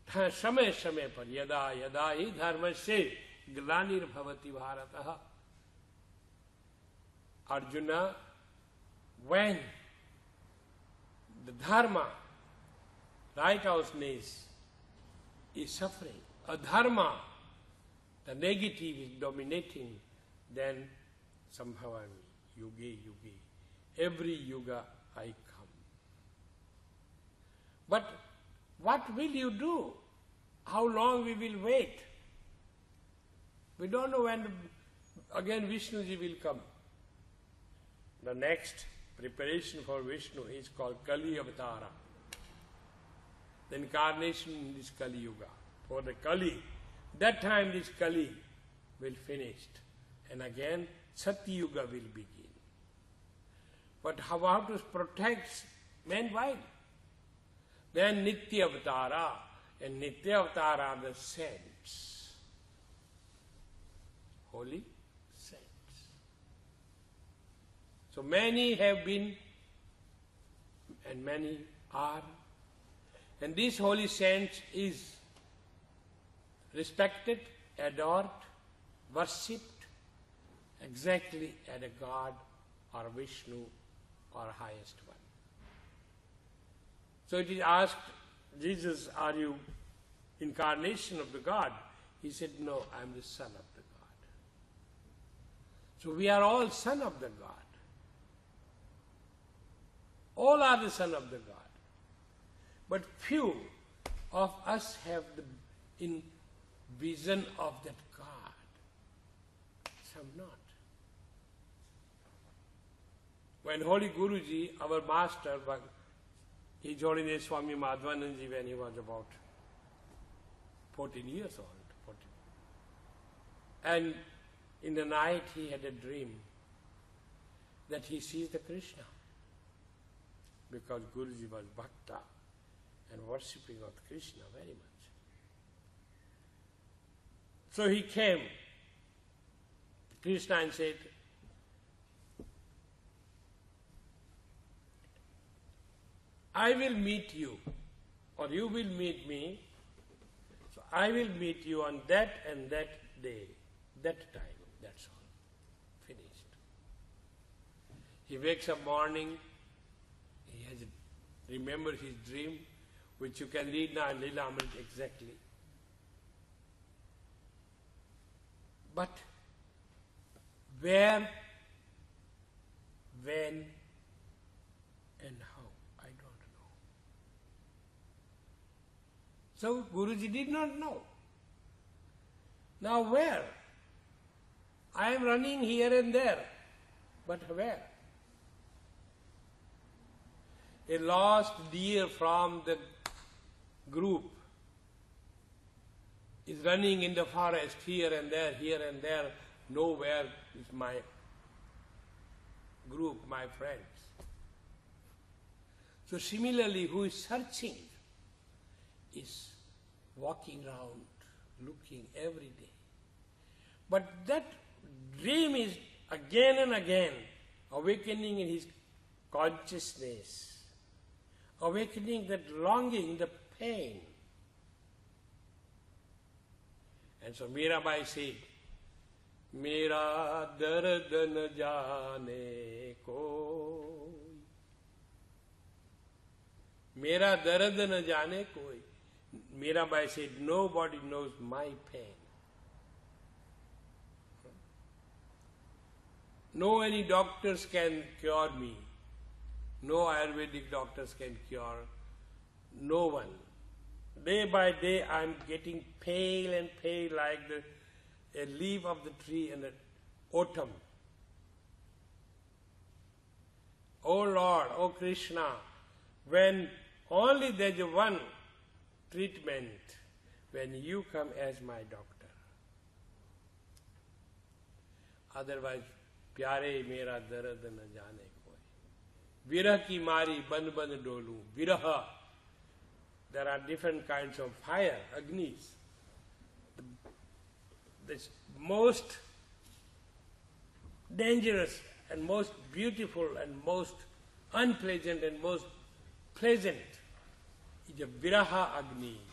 समय समय पर यदा यदा ही धर्मस्य ग्लानिर्भवति भारतः. Arjuna, when the dharma, righteousness, is suffering, adharma, the negative is dominating, then sambhavami, yuge yuge, every yuga I come. But what will you do? How long we will wait? We don't know when again Vishnuji will come. The next preparation for Vishnu is called Kali Avatara. The incarnation in this Kali Yuga. For the Kali, that time this Kali will finish. And again Satya Yuga will begin. But how to protect mankind? Then Nitya Avatara. And Nitya Avatara are the saints. Holy saints. So many have been and many are. And this holy saint is respected, adored, worshipped exactly as a God or Vishnu or highest one. So it is asked, Jesus, are you incarnation of the God? He said, no, I am the son of the God. So we are all son of the God. All are the son of the God. But few of us have the vision of that God. Some not. When Holy Guruji, our master, he joined the Swami Madhvananji when he was about 14 years old. 14. And in the night he had a dream that he sees the Krishna. Because Guruji was bhakta and worshipping of Krishna very much. So he came to Krishna and said, I will meet you, or you will meet me, so I will meet you on that and that day, that time, that's all. Finished. He wakes up morning, he has remembered his dream, which you can read now in Lila Amrit exactly. But where, when, and how, I don't know. So Guruji did not know. Now where? I am running here and there, but where? A lost deer from the group is running in the forest here and there, nowhere is my group, my friends. So similarly, who is searching is walking around, looking every day. But that dream is again and again awakening in his consciousness, awakening that longing, the pain. And so Mirabai said, Mera dard n jaane koi. Mera dard n jaane koi. Mirabai said, nobody knows my pain. No any doctors can cure me. No Ayurvedic doctors can cure. No one. Day by day I am getting pale and pale like a leaf of the tree in the autumn. Oh Lord, oh Krishna, when only there is one treatment, when you come as my doctor. Otherwise, प्यारे मेरा दर्द न जाने कोई. विरह की मारी बन बन डोलूं. Viraha. There are different kinds of fire, agnis. The most dangerous and most beautiful and most unpleasant and most pleasant is a viraha agni.